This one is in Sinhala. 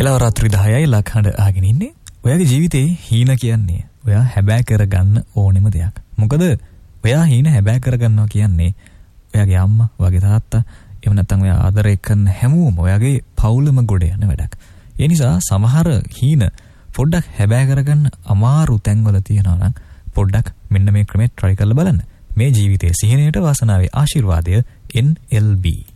වෙලාව රාත්‍රී 10යි ලක්හඬ ආගෙන ඉන්නේ. ඔයාගේ ජීවිතේ හීන කියන්නේ ඔයා හැබෑ කරගන්න ඕනෙම දෙයක්. මොකද ඔයා හීන හැබෑ කරගන්නවා කියන්නේ ඔයාගේ අම්මා, ඔයාගේ තාත්තා, එහෙම නැත්නම් ඔයා ආදරය කරන හැමෝම ඔයාගේ පවුලම ගොඩ යන වැඩක්. ඒ නිසා සමහර හීන පොඩ්ඩක් හැබෑ කරගන්න අමාරු තැන්වල තියනවා නම් පොඩ්ඩක් මෙන්න මේ ක්‍රමේ try කරලා බලන්න. මේ ජීවිතයේ සිහිනයට වාසනාවේ ආශිර්වාදය NLB